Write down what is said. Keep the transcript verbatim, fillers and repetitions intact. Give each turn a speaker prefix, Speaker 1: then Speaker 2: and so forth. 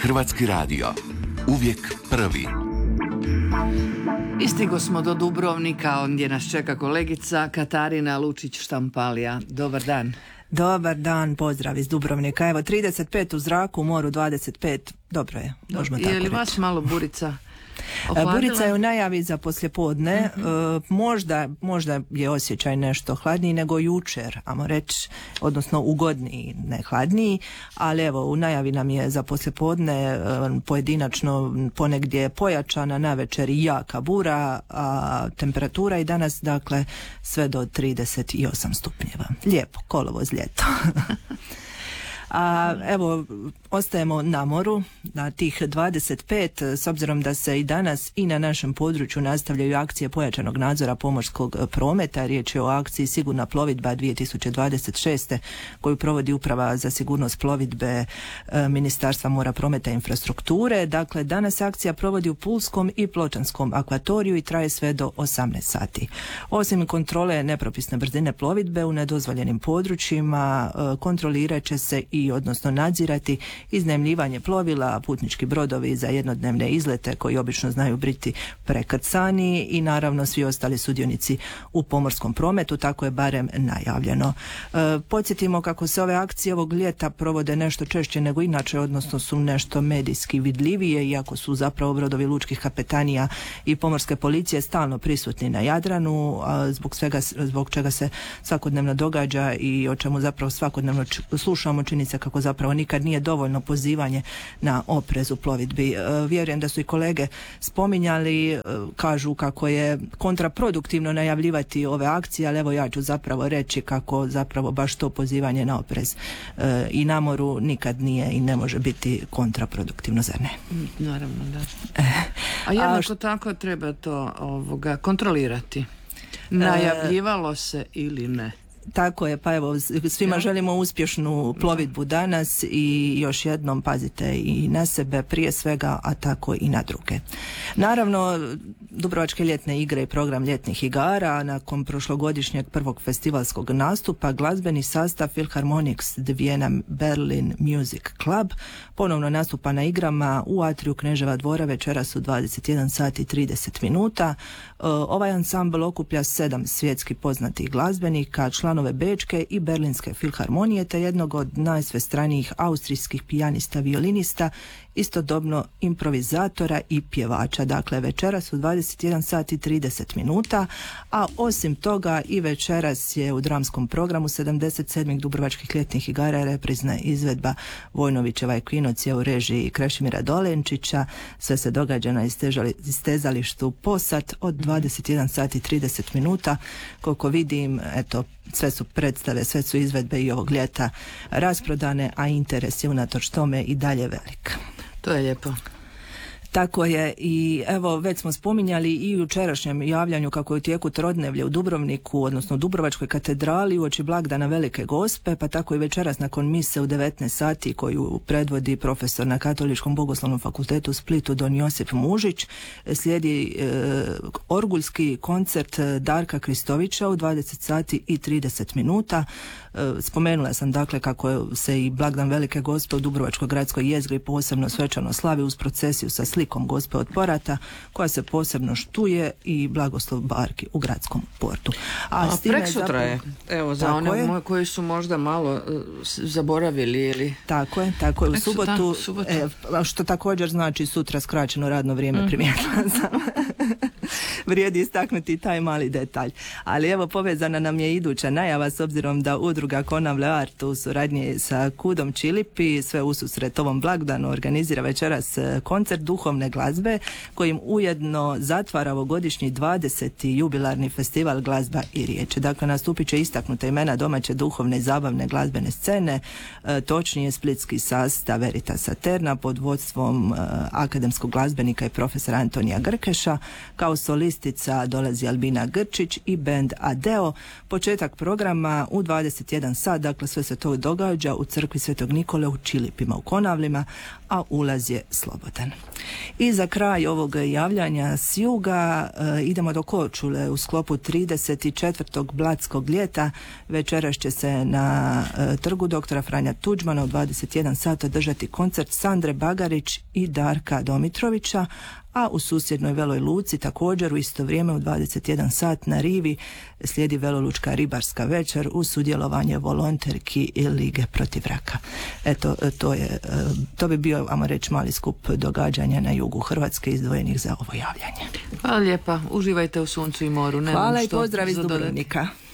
Speaker 1: Hrvatski radio. Uvijek prvi.
Speaker 2: I stigo smo do Dubrovnika, ondje nas čeka kolegica Katarina Lučić-Štampalija. Dobar dan.
Speaker 3: Dobar dan, pozdrav iz Dubrovnika. Evo, trideset pet u zraku, u moru dvadeset pet. Dobro je, možemo tako reći.
Speaker 2: Je li vas malo burica ohladila?
Speaker 3: Burica je u najavi za poslijepodne. Uh-huh. Možda, možda je osjećaj nešto hladniji nego jučer, ajmo reći, odnosno ugodniji, ne hladniji, ali evo, u najavi nam je za poslijepodne pojedinačno ponegdje pojačana, navečer i jaka bura, a temperatura i danas, dakle, sve do trideset osam stupnjeva. Lijepo, kolovoz ljeto. A evo, ostajemo na moru, na tih dvadeset pet, s obzirom da se i danas i na našem području nastavljaju akcije pojačanog nadzora pomorskog prometa. Riječ je o akciji Sigurna plovidba dvije tisuće dvadeset šeste koju provodi Uprava za sigurnost plovidbe e, Ministarstva mora, prometa i infrastrukture. Dakle, danas se akcija provodi u Pulskom i Pločanskom akvatoriju i traje sve do osamnaest sati. Osim kontrole nepropisne brzine plovidbe u nedozvoljenim područjima, e, kontrolirat će se i odnosno nadzirati iznajmljivanje plovila, putnički brodovi za jednodnevne izlete koji obično znaju biti prekrcani i naravno svi ostali sudionici u pomorskom prometu, tako je barem najavljeno. E, podsjetimo kako se ove akcije ovog ljeta provode nešto češće nego inače, odnosno su nešto medijski vidljivije, iako su zapravo brodovi lučkih kapetanija i pomorske policije stalno prisutni na Jadranu, a zbog svega, zbog čega se svakodnevno događa i o čemu zapravo svakodnevno č- slušamo, čini se kako zapravo nikad nije dovoljno pozivanje na oprez u plovidbi. E, vjerujem da su i kolege spominjali, e, kažu kako je kontraproduktivno najavljivati ove akcije, ali evo ja ću zapravo reći kako zapravo baš to pozivanje na oprez e, i na moru nikad nije i ne može biti kontraproduktivno, zar ne?
Speaker 2: Naravno, da. A jednako tako treba to ovoga kontrolirati. Najavljivalo se ili ne?
Speaker 3: Tako je, pa evo, svima
Speaker 2: ja.
Speaker 3: želimo uspješnu plovidbu danas i još jednom pazite i na sebe prije svega, a tako i na druge. Naravno, Dubrovačke ljetne igre i program ljetnih igara nakon prošlogodišnjeg prvog festivalskog nastupa glazbeni sastav Philharmonics The Vienna Berlin Music Club ponovno nastupa na igrama u atriju Kneževa dvora večeras u dvadeset jedan sati i trideset minuta. Ovaj ansambl okuplja sedam svjetski poznatih glazbenika, članove Bečke i Berlinske filharmonije te jednog od najsvestranijih austrijskih pijanista, violinista, istodobno improvizatora i pjevača. Dakle, večeras u dvadeset jedan sati i trideset minuta, a osim toga i večeras je u dramskom programu sedamdeset sedmih Dubrovačkih ljetnih igara reprizna izvedba Vojnovićeva Ekvinocija u režiji Krešimira Dolenčića. Sve se događa na istezalištu Posad od dvadeset jedan sati i trideset minuta. Koliko vidim, eto, sve su predstave, sve su izvedbe i ovog ljeta rasprodane, a interes je unatoč tome i dalje velik.
Speaker 2: To je lijepo.
Speaker 3: Tako je, i evo već smo spominjali i u jučerašnjem javljanju kako je u tijeku trodnevlje u Dubrovniku, odnosno u Dubrovačkoj katedrali uoči blagdana Velike Gospe, pa tako i večeras nakon mise u devetnaest sati koju predvodi profesor na Katoličkom bogoslovnom fakultetu u Splitu don Josip Mužić, slijedi e, orguljski koncert Darka Kristovića u dvadeset sati i trideset minuta. E, spomenula sam dakle kako se i blagdan Velike Gospe u Dubrovačkoj gradskoj jezgri posebno svečano slavi uz procesiju sa slikom Gospe od Porata koja se posebno štuje i blagoslov barki u gradskom portu.
Speaker 2: A, A preksutra je, evo, za one je. koji su možda malo uh, zaboravili ili...
Speaker 3: Tako je, tako je, u subotu, subotu. E, što također znači sutra skraćeno radno vrijeme, mm. primijetila sam. Vrijedi istaknuti taj mali detalj. Ali evo, povezana nam je iduća najava s obzirom da udruga Konavle Art u suradnji sa Kudom Čilipi sve ususret ovom blagdanu organizira večeras koncert duhovne glazbe kojim ujedno zatvara ovogodišnji dvadeseti jubilarni festival Glazba i riječ. Dakle, nastupit će istaknuta imena domaće duhovne i zabavne glazbene scene, e, točnije splitski sastav Veritas Aterna pod vodstvom e, akademskog glazbenika i profesora Antonija Grkeša. Kao solistica dolazi Albina Grčić i bend Adeo. Početak programa u dvadeset jedan sat, dakle sve se to događa u crkvi Svetog Nikole u Čilipima u Konavlima, a ulaz je slobodan. I za kraj ovog javljanja s juga e, idemo do Korčule u sklopu trideset četvrtog Blatskog ljeta. Večeras će se na e, trgu doktora Franja Tuđmana u dvadeset jedan sat održati koncert Sandre Bagarić i Darka Domitrovića, a u susjednoj Veloj Luci također u isto vrijeme u dvadeset jedan sat na rivi slijedi Velolučka ribarska večer uz sudjelovanje volonterki i Lige protiv raka. Eto, to je, to bi bio, ajmo reći, mali skup događanja na jugu Hrvatske izdvojenih za ovo javljanje.
Speaker 2: Hvala lijepa, uživajte u suncu i moru. Nemam
Speaker 3: Hvala i
Speaker 2: što
Speaker 3: pozdrav iz
Speaker 2: za dodati.
Speaker 3: Dubrovnika.